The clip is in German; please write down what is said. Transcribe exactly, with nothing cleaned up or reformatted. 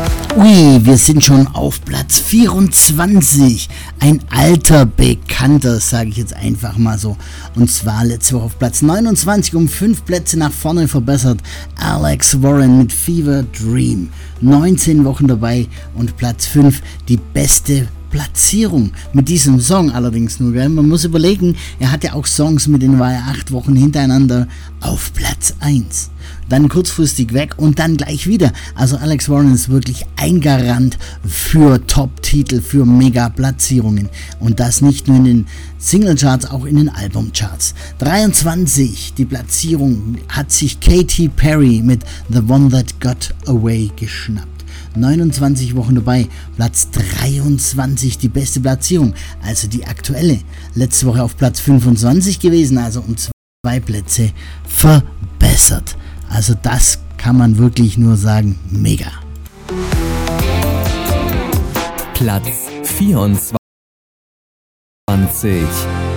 Ui, wir sind schon auf Platz vierundzwanzig. Ein alter Bekannter, sage ich jetzt einfach mal so. Und zwar letzte Woche auf Platz neunundzwanzig, um fünf Plätze nach vorne verbessert. Alex Warren mit Fever Dream. neunzehn Wochen dabei und Platz fünf, die beste Platzierung mit diesem Song allerdings nur, gell? Man muss überlegen, er hat ja auch Songs, mit denen war er acht Wochen hintereinander auf Platz eins. Dann kurzfristig weg und dann gleich wieder. Also Alex Warren ist wirklich ein Garant für Top-Titel, für Mega-Platzierungen. Und das nicht nur in den Singlecharts, auch in den Albumcharts. dreiundzwanzig, die Platzierung hat sich Katy Perry mit The One That Got Away geschnappt. neunundzwanzig Wochen dabei, Platz dreiundzwanzig, die beste Platzierung, also die aktuelle. Letzte Woche auf Platz fünfundzwanzig gewesen, also um zwei Plätze verbessert. Also das kann man wirklich nur sagen, mega. Platz vierundzwanzig.